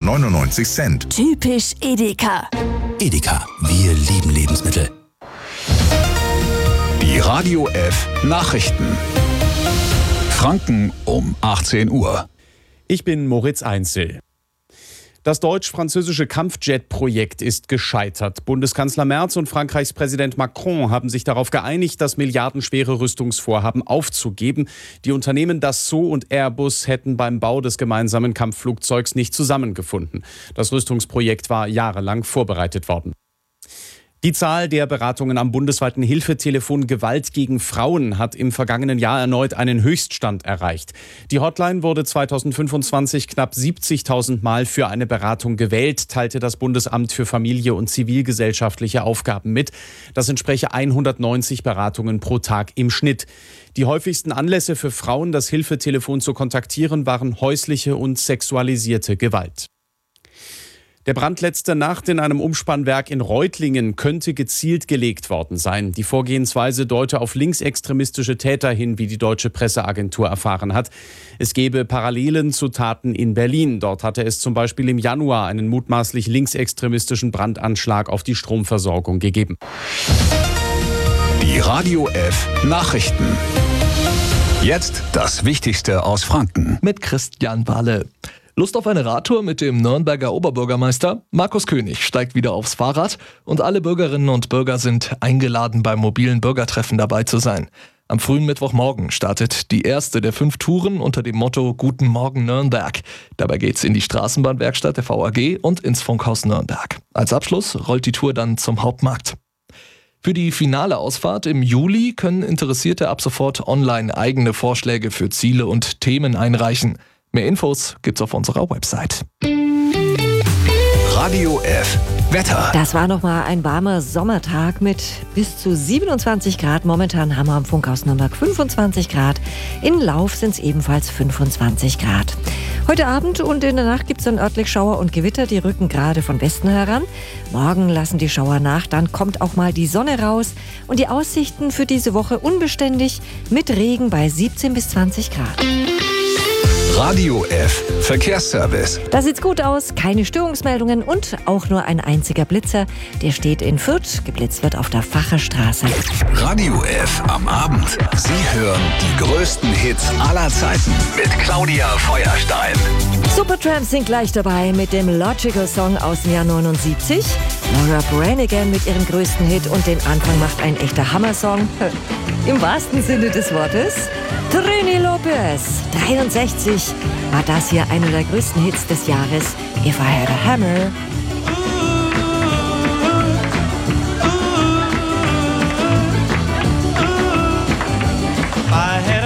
99 €. Typisch Edeka. Edeka, wir lieben Lebensmittel. Die Radio F Nachrichten. Franken um 18 Uhr. Ich bin Moritz Einzel. Das deutsch-französische Kampfjet-Projekt ist gescheitert. Bundeskanzler Merz und Frankreichs Präsident Macron haben sich darauf geeinigt, das milliardenschwere Rüstungsvorhaben aufzugeben. Die Unternehmen Dassault und Airbus hätten beim Bau des gemeinsamen Kampfflugzeugs nicht zusammengefunden. Das Rüstungsprojekt war jahrelang vorbereitet worden. Die Zahl der Beratungen am bundesweiten Hilfetelefon Gewalt gegen Frauen hat im vergangenen Jahr erneut einen Höchststand erreicht. Die Hotline wurde 2025 knapp 70.000 Mal für eine Beratung gewählt, teilte das Bundesamt für Familie und zivilgesellschaftliche Aufgaben mit. Das entspreche 190 Beratungen pro Tag im Schnitt. Die häufigsten Anlässe für Frauen, das Hilfetelefon zu kontaktieren, waren häusliche und sexualisierte Gewalt. Der Brand letzte Nacht in einem Umspannwerk in Reutlingen könnte gezielt gelegt worden sein. Die Vorgehensweise deute auf linksextremistische Täter hin, wie die deutsche Presseagentur erfahren hat. Es gebe Parallelen zu Taten in Berlin. Dort hatte es zum Beispiel im Januar einen mutmaßlich linksextremistischen Brandanschlag auf die Stromversorgung gegeben. Die Radio F Nachrichten. Jetzt das Wichtigste aus Franken. Mit Christian Walle. Lust auf eine Radtour mit dem Nürnberger Oberbürgermeister? Markus König steigt wieder aufs Fahrrad und alle Bürgerinnen und Bürger sind eingeladen, beim mobilen Bürgertreffen dabei zu sein. Am frühen Mittwochmorgen startet die erste der 5 Touren unter dem Motto Guten Morgen Nürnberg. Dabei geht's in die Straßenbahnwerkstatt der VAG und ins Funkhaus Nürnberg. Als Abschluss rollt die Tour dann zum Hauptmarkt. Für die finale Ausfahrt im Juli können Interessierte ab sofort online eigene Vorschläge für Ziele und Themen einreichen. Mehr Infos gibt's auf unserer Website. Radio F Wetter. Das war nochmal ein warmer Sommertag mit bis zu 27 Grad. Momentan haben wir am Funkhaus Nürnberg 25 Grad. In Lauf sind es ebenfalls 25 Grad. Heute Abend und in der Nacht gibt es dann örtlich Schauer und Gewitter. Die rücken gerade von Westen heran. Morgen lassen die Schauer nach. Dann kommt auch mal die Sonne raus. Und die Aussichten für diese Woche unbeständig mit Regen bei 17 bis 20 Grad. Radio F Verkehrsservice. Da sieht's gut aus, keine Störungsmeldungen und auch nur ein einziger Blitzer. Der steht in Fürth, geblitzt wird auf der Facher Straße. Radio F am Abend. Sie hören die größten Hits aller Zeiten mit Claudia Feuerstein. Supertramp sind gleich dabei mit dem Logical Song aus dem Jahr 79. Laura Branigan mit ihrem größten Hit und den Anfang macht ein echter Hammersong. Im wahrsten Sinne des Wortes. Trini Lopez, 63, war das hier einer der größten Hits des Jahres. If I Had a Hammer. I had